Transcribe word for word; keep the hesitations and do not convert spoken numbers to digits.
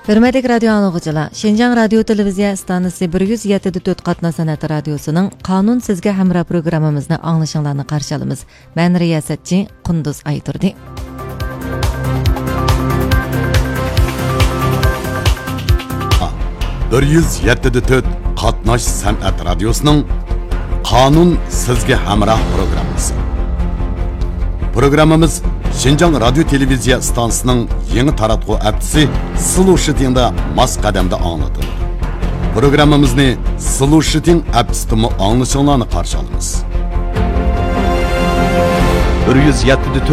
Hürmetli radyo anlıqçılar, Şinjan Radyo Televiziya Stansı bir yüz yedi dört Qatna Sanat Radyosu'nun Qanun Sizge Hamra programımızını anlaşılanlarını karşılamız. Ben riyasetçi Qunduz Ayturdi. bir yüz yedi dört Qatnaş Sanat Radyosu'nun Qanun Sizge Hamra programımız. Programımız Şinjan Radyo Televiziya Stansı'nın yeni taratqı aptisi Sılu Şitin'de mas qadamda anlatılır. Programımızı Sılu Şitin aptisini anlaşılanlarını karşı alınız. bir yüz yedi dört